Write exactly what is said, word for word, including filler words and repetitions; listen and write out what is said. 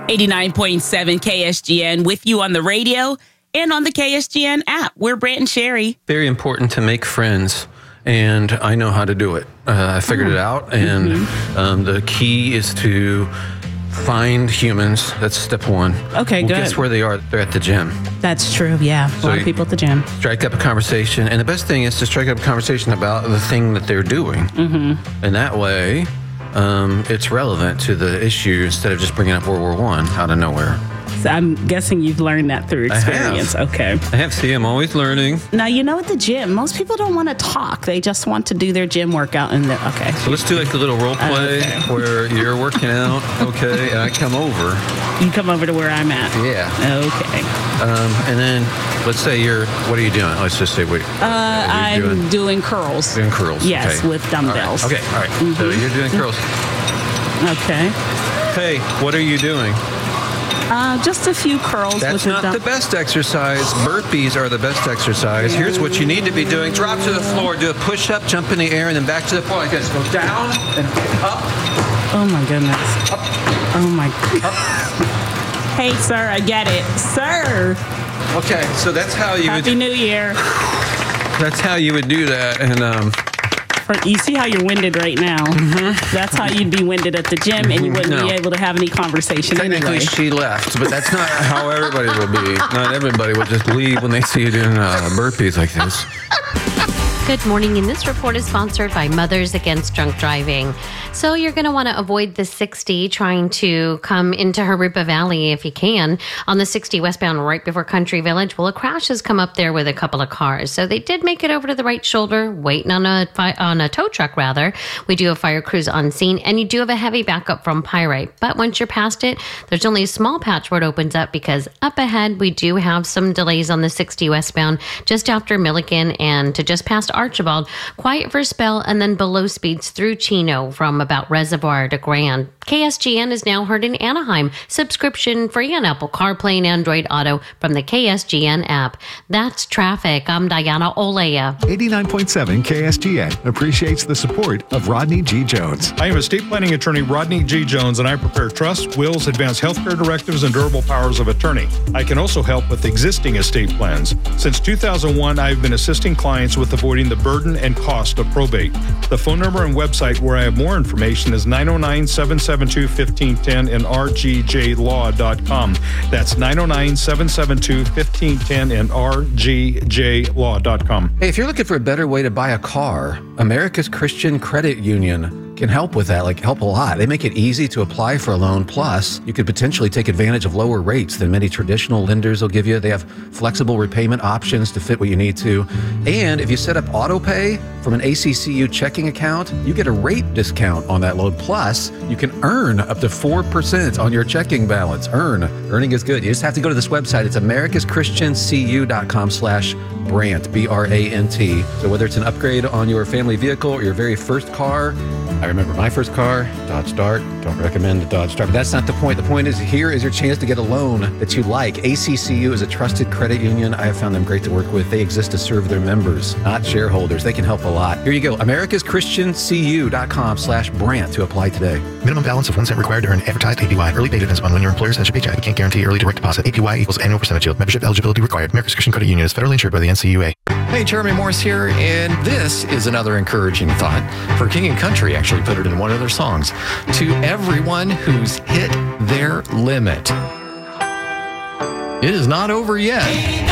eighty-nine point seven K S G N with you on the radio and on the K S G N app. We're Brant and Sherry. Very important to make friends, and I know how to do it. Uh, I figured oh. it out, and mm-hmm. um, the key is to find humans. That's step one. Okay, well, good. Guess where they are? They're at the gym. That's true, yeah. A so lot of people at the gym. Strike up a conversation, and the best thing is to strike up a conversation about the thing that they're doing. Mm-hmm. And that way, um, it's relevant to the issue instead of just bringing up World War One out of nowhere. So I'm guessing you've learned that through experience. I have. Okay. I have. See, I'm always learning. Now, you know, at the gym, most people don't want to talk. They just want to do their gym workout. And okay. So let's do like a little role play okay. where you're working out, okay, and I come over. You come over to where I'm at? Yeah. Okay. Um, and then let's say you're, what are you doing? Let's just say, wait. Uh, I'm doing? doing curls. Doing curls. Yes, okay. with dumbbells. All right. Okay, all right. Mm-hmm. So you're doing curls. Okay. Hey, what are you doing? Uh, just a few curls. That's with not the, the best exercise. Burpees are the best exercise. Here's what you need to be doing. Drop to the floor, do a push-up, jump in the air, and then back to the floor like this. Go down and up. Oh, my goodness. Up. Oh, my. Up. Hey, sir, I get it. Sir. Okay, so that's how you Happy would... New Year. That's how you would do that, and... um. You see how you're winded right now. Mm-hmm. That's how you'd be winded at the gym, and you wouldn't no. be able to have any conversation Technically, anyway. She left, but that's not how everybody will be. Not everybody will just leave when they see you doing uh, burpees like this. Good morning, and this report is sponsored by Mothers Against Drunk Driving. So you're going to want to avoid the sixty trying to come into Harupa Valley if you can. On the sixty westbound right before Country Village, well, a crash has come up there with a couple of cars. So they did make it over to the right shoulder, waiting on a on a tow truck, rather. We do have fire crews on scene, and you do have a heavy backup from Pyrite. But once you're past it, there's only a small patch where it opens up because up ahead, we do have some delays on the sixty westbound just after Milliken and to just past Archibald. Quiet for a spell, and then below speeds through Chino from about Reservoir to Grand. K S G N is now heard in Anaheim. Subscription free on Apple CarPlay and Android Auto from the K S G N app. That's traffic. I'm Diana Olea. eighty-nine point seven K S G N appreciates the support of Rodney G. Jones. I am estate planning attorney Rodney G. Jones, and I prepare trusts, wills, advance healthcare directives, and durable powers of attorney. I can also help with existing estate plans. Since two thousand one, I have been assisting clients with avoiding the burden and cost of probate. The phone number and website where I have more information is nine oh nine, seven seven two, one five one zero and r g j law dot com. That's nine oh nine, seven seven two, one five one zero and r g j law dot com. Hey, if you're looking for a better way to buy a car, America's Christian Credit Union can help with that, like help a lot. They make it easy to apply for a loan. Plus, you could potentially take advantage of lower rates than many traditional lenders will give you. They have flexible repayment options to fit what you need to. And if you set up auto pay from an A C C U checking account, you get a rate discount on that loan. Plus, you can earn up to four percent on your checking balance. Earn. Earning is good. You just have to go to this website. It's americas christian c u dot com slash Brant, B R A N T. So whether it's an upgrade on your family vehicle or your very first car, I remember my first car, Dodge Dart. Don't recommend the Dodge Dart, but that's not the point. The point is here is your chance to get a loan that you like. A C C U is a trusted credit union. I have found them great to work with. They exist to serve their members, not shareholders. They can help a lot. Here you go, americas christian c u dot com slash Brant to apply today. Minimum balance of one cent required to earn advertised A P Y. Early pay depends on when your employer sends your paycheck. We can't guarantee early direct deposit. A P Y equals annual percentage yield. Membership eligibility required. America's Christian Credit Union is federally insured by the N C U A. Hey, Jeremy Morris here, and this is another encouraging thought for King and Country. Actually put it in one of their songs. To everyone who's hit their limit, it is not over yet.